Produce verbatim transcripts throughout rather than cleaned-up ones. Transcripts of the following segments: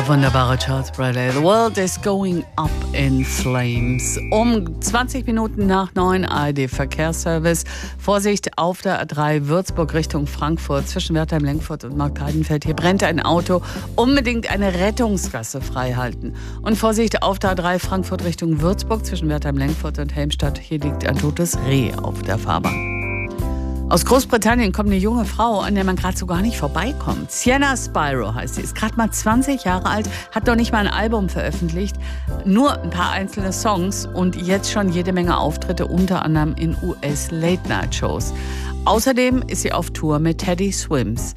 Wunderbare Charts-Breite. The world is going up in flames. Um zwanzig Minuten nach neun A R D-Verkehrsservice. Vorsicht auf der A drei Würzburg Richtung Frankfurt zwischen Wertheim-Lenkfurt und Markt-Heidenfeld. Hier brennt ein Auto. Unbedingt eine Rettungsgasse freihalten. Und Vorsicht auf der A drei Frankfurt Richtung Würzburg zwischen Wertheim-Lenkfurt und Helmstadt. Hier liegt ein totes Reh auf der Fahrbahn. Aus Großbritannien kommt eine junge Frau, an der man gerade so gar nicht vorbeikommt. Sienna Spyro heißt sie, ist gerade mal zwanzig Jahre alt, hat noch nicht mal ein Album veröffentlicht, nur ein paar einzelne Songs und jetzt schon jede Menge Auftritte, unter anderem in U S-Late-Night-Shows. Außerdem ist sie auf Tour mit Teddy Swims.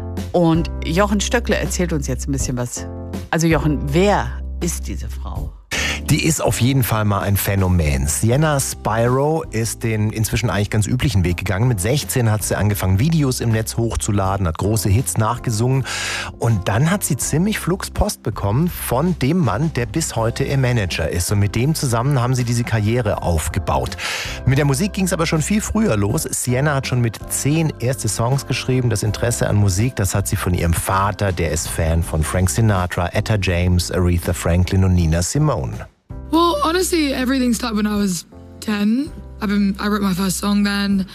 Und Jochen Stöckle erzählt uns jetzt ein bisschen was. Also Jochen, wer ist diese Frau? Die ist auf jeden Fall mal ein Phänomen. Sienna Spyro ist den inzwischen eigentlich ganz üblichen Weg gegangen. Mit sechzehn hat sie angefangen, Videos im Netz hochzuladen, hat große Hits nachgesungen. Und dann hat sie ziemlich flugs Post bekommen von dem Mann, der bis heute ihr Manager ist. Und mit dem zusammen haben sie diese Karriere aufgebaut. Mit der Musik ging es aber schon viel früher los. Sienna hat schon mit zehn erste Songs geschrieben. Das Interesse an Musik, das hat sie von ihrem Vater. Der ist Fan von Frank Sinatra, Etta James, Aretha Franklin und Nina Simone. Well, honestly, everything started when I was ten. I've been, I wrote my first song then,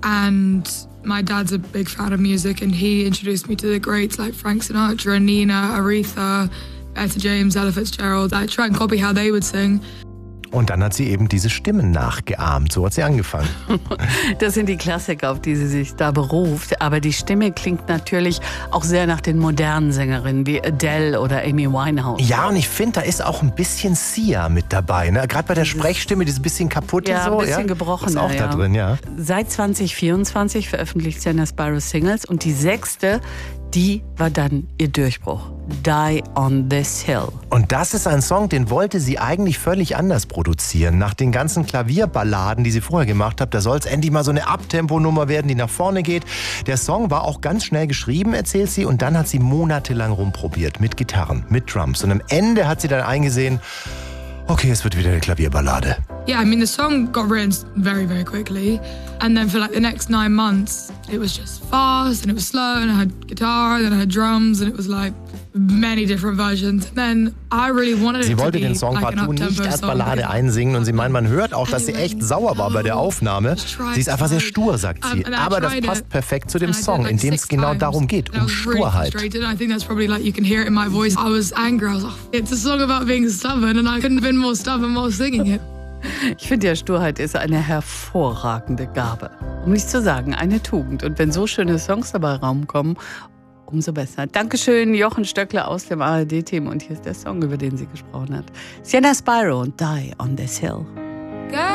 and my dad's a big fan of music, and he introduced me to the greats like Frank Sinatra, Nina, Aretha, Etta James, Ella Fitzgerald. I try and copy how they would sing. Und dann hat sie eben diese Stimmen nachgeahmt. So hat sie angefangen. Das sind die Klassiker, auf die sie sich da beruft. Aber die Stimme klingt natürlich auch sehr nach den modernen Sängerinnen wie Adele oder Amy Winehouse. Ja, und ich finde, da ist auch ein bisschen Sia mit dabei. Ne? Gerade bei der Sprechstimme, dieses bisschen kaputte ja, so. Ein bisschen ja, gebrochen. ist auch ja. da drin, ja. Seit zwanzig vierundzwanzig veröffentlicht Sienna Spyro Singles. Und die sechste, die war dann ihr Durchbruch. Die on this Hill. Und das ist ein Song, den wollte sie eigentlich völlig anders produzieren. Nach den ganzen Klavierballaden, die sie vorher gemacht hat, da soll es endlich mal so eine Abtempo-Nummer werden, die nach vorne geht. Der Song war auch ganz schnell geschrieben, erzählt sie, und dann hat sie monatelang rumprobiert mit Gitarren, mit Drums. Und am Ende hat sie dann eingesehen, okay, es wird wieder eine Klavierballade. Yeah, I mean, the song got written very, very quickly. And then for like the next nine months, it was just fast and it was slow and I had guitar and then I had drums and it was like many different versions. And then I really wanted it Sie to wollte be den Song like partout nicht als Ballade einsingen und sie meint, man hört auch, dass sie echt sauer war bei der Aufnahme. Sie ist einfach sehr stur, sagt sie. Aber das passt perfekt zu dem Song, in dem es genau darum geht, um Sturheit. I think that's probably like you can hear it in my voice. I was angry. I was like, it's a song about being stubborn and I couldn't have been more stubborn while singing it. Ich finde ja, Sturheit ist eine hervorragende Gabe. Um nicht zu sagen, eine Tugend. Und wenn so schöne Songs dabei rauskommen, umso besser. Dankeschön, Jochen Stöckle aus dem A R D-Team. Und hier ist der Song, über den sie gesprochen hat. Sienna Spyro und Die on this Hill.